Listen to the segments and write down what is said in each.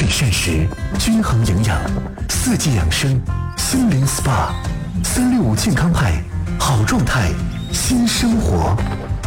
理膳食，均衡营养，四季养生，心灵 SPA，365健康派，好状态，新生活。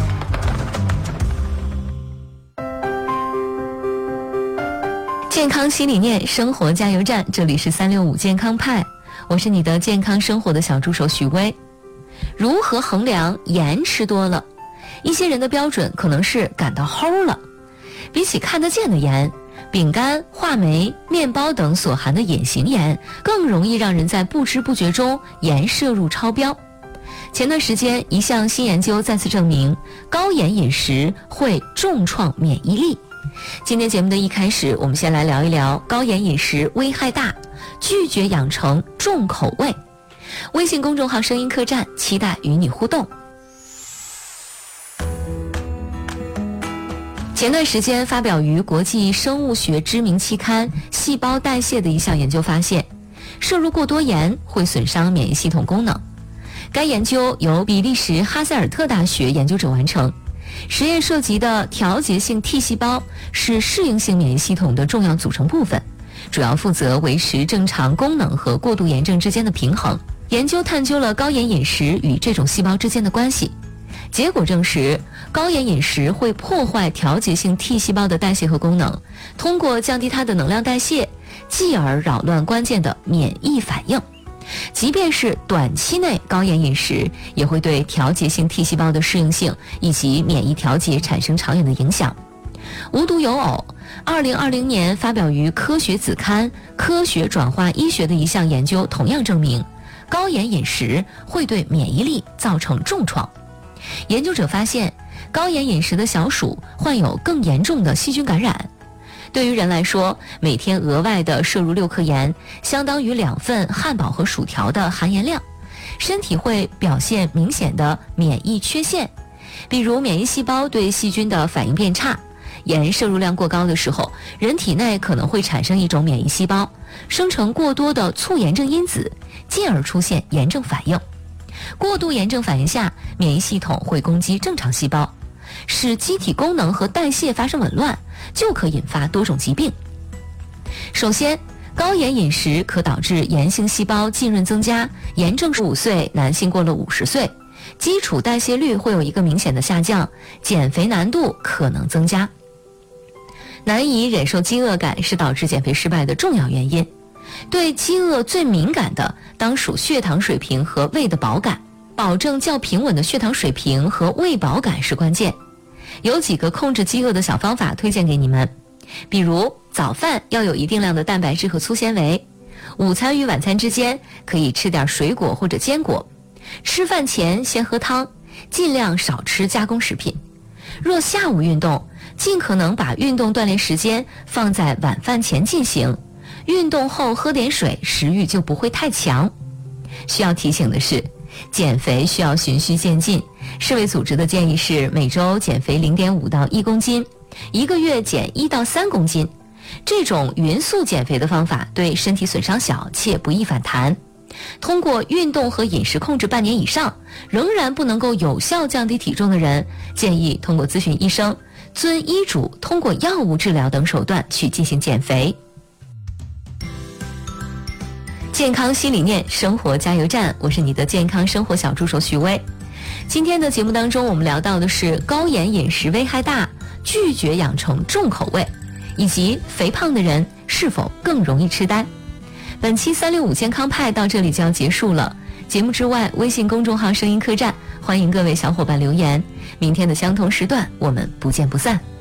健康新理念，生活加油站，这里是365健康派，我是你的健康生活的小助手许巍。如何衡量盐吃多了？一些人的标准可能是感到齁了。比起看得见的盐，饼干、话梅、面包等所含的隐形盐更容易让人在不知不觉中盐摄入超标。前段时间，一项新研究再次证明，高盐饮食会重创免疫力。今天节目的一开始，我们先来聊一聊高盐饮食危害大，拒绝养成重口味。微信公众号声音客栈，期待与你互动。前段时间发表于国际生物学知名期刊《细胞代谢》的一项研究发现，摄入过多盐会损伤免疫系统功能。该研究由比利时哈塞尔特大学研究者完成，实验涉及的调节性 T 细胞是适应性免疫系统的重要组成部分，主要负责维持正常功能和过度炎症之间的平衡。研究探究了高盐饮食与这种细胞之间的关系，结果证实，高盐饮食会破坏调节性 T 细胞的代谢和功能，通过降低它的能量代谢，继而扰乱关键的免疫反应。即便是短期内高盐饮食，也会对调节性 T 细胞的适应性以及免疫调节产生长远的影响。无独有偶，2020年发表于科学子刊《科学转化医学》的一项研究同样证明，高盐饮食会对免疫力造成重创。研究者发现，高盐饮食的小鼠患有更严重的细菌感染。对于人来说，每天额外的摄入6克盐，相当于2份汉堡和薯条的含盐量，身体会表现明显的免疫缺陷，比如免疫细胞对细菌的反应变差。盐摄入量过高的时候，人体内可能会产生一种免疫细胞，生成过多的促炎症因子，进而出现炎症反应。过度炎症反应下，免疫系统会攻击正常细胞，使机体功能和代谢发生紊乱，就可引发多种疾病。首先，高盐饮食可导致炎性细胞浸润增加，炎症15岁，男性过了50岁，基础代谢率会有一个明显的下降，减肥难度可能增加。难以忍受饥饿感是导致减肥失败的重要原因。对饥饿最敏感的当属血糖水平和胃的饱感，保证较平稳的血糖水平和胃饱感是关键。有几个控制饥饿的小方法推荐给你们，比如早饭要有一定量的蛋白质和粗纤维，午餐与晚餐之间可以吃点水果或者坚果，吃饭前先喝汤，尽量少吃加工食品。若下午运动，尽可能把运动锻炼时间放在晚饭前进行，运动后喝点水，食欲就不会太强。需要提醒的是，减肥需要循序渐进，世卫组织的建议是每周减肥0.5到1公斤，1个月减1到3公斤。这种匀速减肥的方法对身体损伤小，且不易反弹。通过运动和饮食控制半年以上，仍然不能够有效降低体重的人，建议通过咨询医生，遵医嘱，通过药物治疗等手段去进行减肥。健康新理念，生活加油站，我是你的健康生活小助手许巍。今天的节目当中，我们聊到的是高盐饮食危害大，拒绝养成重口味，以及肥胖的人是否更容易痴呆。本期365健康派到这里就要结束了。节目之外，微信公众号声音客栈，欢迎各位小伙伴留言。明天的相同时段，我们不见不散。